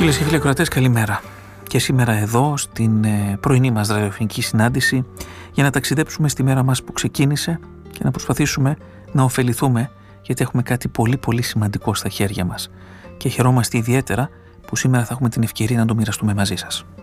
Φίλες και φίλοι ακροατές, καλημέρα. Και σήμερα εδώ στην πρωινή μας ραδιοφωνική συνάντηση για να ταξιδέψουμε στη μέρα μας που ξεκίνησε και να προσπαθήσουμε να ωφεληθούμε, γιατί έχουμε κάτι πολύ πολύ σημαντικό στα χέρια μας και χαιρόμαστε ιδιαίτερα που σήμερα θα έχουμε την ευκαιρία να το μοιραστούμε μαζί σας.